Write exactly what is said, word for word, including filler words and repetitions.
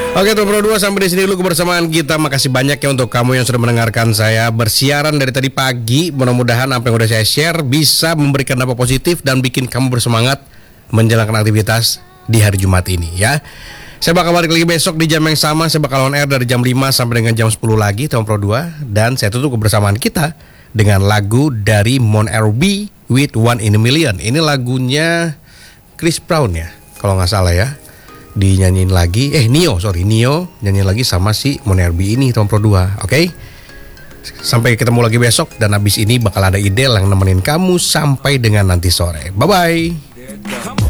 Oke, Tom Pro dua sampai di sini dulu kebersamaan kita. Makasih banyak ya untuk kamu yang sudah mendengarkan saya bersiaran dari tadi pagi. Mudah-mudahan apa yang udah saya share bisa memberikan dampak positif dan bikin kamu bersemangat menjalankan aktivitas di hari Jumat ini ya. Saya bakal balik lagi besok di jam yang sama. Saya bakal on air dari jam lima sampai dengan jam sepuluh lagi Tom Pro dua. Dan saya tutup kebersamaan kita dengan lagu dari Mon R B with One in a Million. Ini lagunya Chris Brown ya, kalau nggak salah ya. Dinyanyiin lagi, eh Nio, sorry Nio nyanyiin lagi sama si Mon R B ini Tom Pro dua, oke? Okay? Sampai ketemu lagi besok dan abis ini bakal ada ide yang nemenin kamu sampai dengan nanti sore. Bye bye.